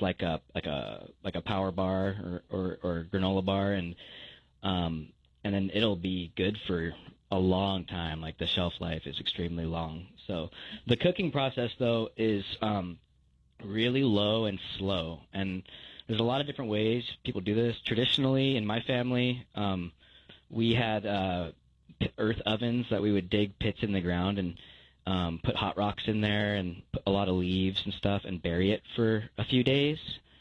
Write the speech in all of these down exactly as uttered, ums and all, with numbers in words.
like a like a like a power bar or or, or granola bar, and um, and then it'll be good for a long time. Like the shelf life is extremely long. So the cooking process though is um, really low and slow, and there's a lot of different ways people do this. Traditionally, in my family, um, we had uh, earth ovens that we would dig pits in the ground and um, put hot rocks in there and put a lot of leaves and stuff and bury it for a few days,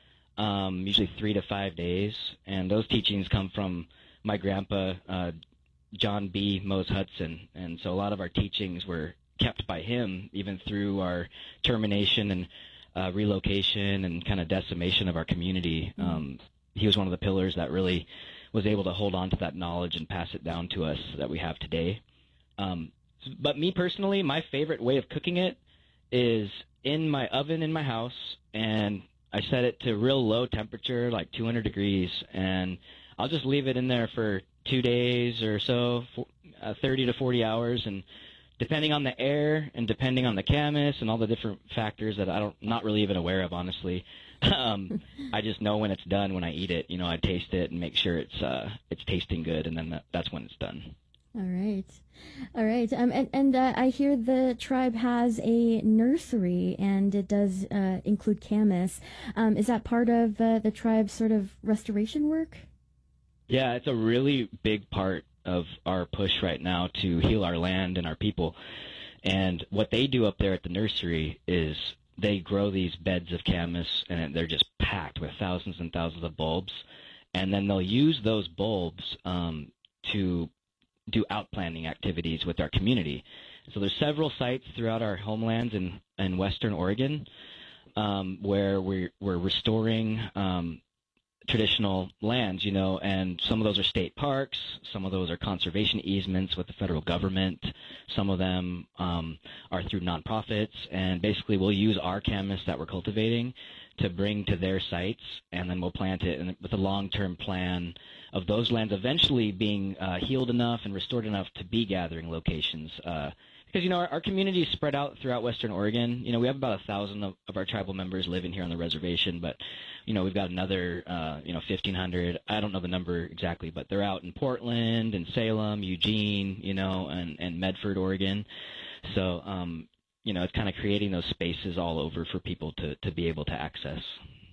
um, usually three to five days. And those teachings come from my grandpa, uh, John B. Mose Hudson. And so a lot of our teachings were kept by him even through our termination and uh, relocation and kind of decimation of our community. Mm-hmm. Um, he was one of the pillars that really was able to hold on to that knowledge and pass it down to us that we have today. Um, but me personally, my favorite way of cooking it is in my oven in my house, and I set it to real low temperature, like two hundred degrees, and I'll just leave it in there for two days or so, for, uh, thirty to forty hours, and depending on the air and depending on the camas and all the different factors that I don't, not really even aware of, honestly, um, I just know when it's done when I eat it. You know, I taste it and make sure it's uh, it's tasting good, and then that, that's when it's done. All right. All right. Um, and and uh, I hear the tribe has a nursery, and it does uh, include camas. Um, is that part of uh, the tribe's sort of restoration work? Yeah, it's a really big part of our push right now to heal our land and our people. And what they do up there at the nursery is they grow these beds of camas, and they're just packed with thousands and thousands of bulbs. And then they'll use those bulbs um, to do outplanting activities with our community. So there's several sites throughout our homelands in, in Western Oregon um, where we're, we're restoring um, traditional lands, you know, and some of those are state parks, some of those are conservation easements with the federal government, some of them um, are through nonprofits, and basically we'll use our camas that we're cultivating to bring to their sites, and then we'll plant it and with a long-term plan of those lands eventually being uh, healed enough and restored enough to be gathering locations. Uh, because, you know, our, our community is spread out throughout Western Oregon. You know, we have about a thousand of, of our tribal members living here on the reservation, but, you know, we've got another, uh, you know, fifteen hundred. I don't know the number exactly, but they're out in Portland and Salem, Eugene, you know, and, and Medford, Oregon. So, um, you know, it's kind of creating those spaces all over for people to, to be able to access.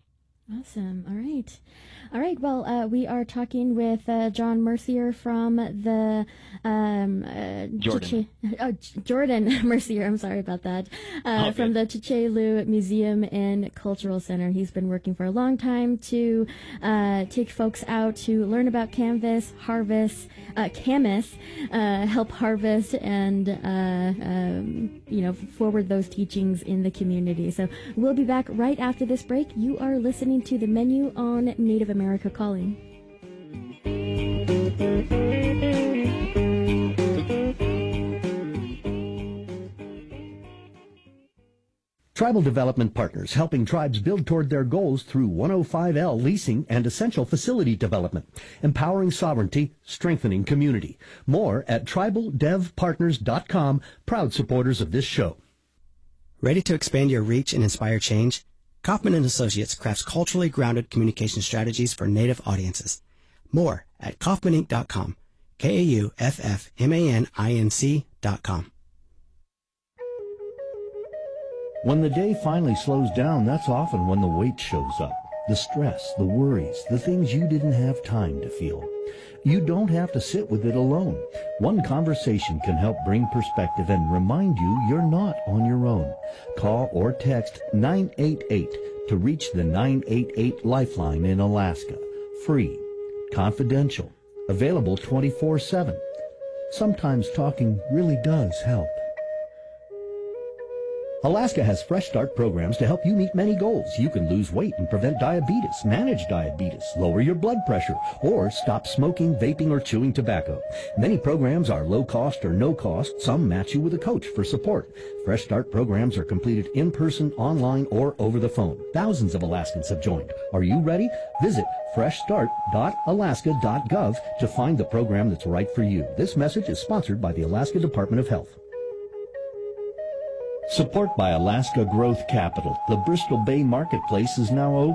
Awesome. All right. All right. Well, uh, we are talking with uh, John Mercier from the um, uh, Jordan. Chiche- oh, J- Jordan Mercier. I'm sorry about that. Uh, Oh, from the Chiche-Lu Museum and Cultural Center. He's been working for a long time to uh, take folks out to learn about canvas, harvest, uh, camas, uh, help harvest, and uh, um, you know, forward those teachings in the community. So we'll be back right after this break. You are listening to The Menu on Native America Calling. Tribal Development Partners, helping tribes build toward their goals through one oh five L leasing and essential facility development, empowering sovereignty, strengthening community. More at tribal dev partners dot com, proud supporters of this show. Ready to expand your reach and inspire change? Kaufman and Associates crafts culturally grounded communication strategies for Native audiences. More at kaufman inc dot com, K A U F F M A N I N C dot com. When the day finally slows down, that's often when the weight shows up. The stress, the worries, the things you didn't have time to feel. You don't have to sit with it alone. One conversation can help bring perspective and remind you you're not on your own. Call or text nine eight eight to reach the nine eight eight Lifeline in Alaska. Free, confidential, available twenty-four seven. Sometimes talking really does help. Alaska has Fresh Start programs to help you meet many goals. You can lose weight and prevent diabetes, manage diabetes, lower your blood pressure, or stop smoking, vaping, or chewing tobacco. Many programs are low cost or no cost. Some match you with a coach for support. Fresh Start programs are completed in person, online, or over the phone. Thousands of Alaskans have joined. Are you ready? Visit fresh start dot alaska dot gov to find the program that's right for you. This message is sponsored by the Alaska Department of Health. Support by Alaska Growth Capital. The Bristol Bay Marketplace is now open.